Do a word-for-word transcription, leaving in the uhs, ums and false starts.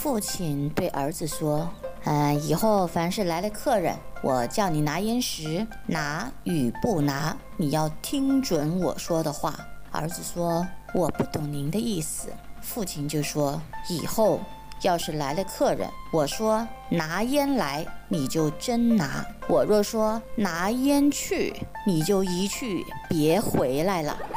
父亲对儿子说：嗯，以后凡是来了客人，我叫你拿烟时，拿与不拿，你要听准我说的话。儿子说：我不懂您的意思。父亲就说：以后要是来了客人，我说拿烟来，你就真拿；我若说拿烟去，你就一去别回来了。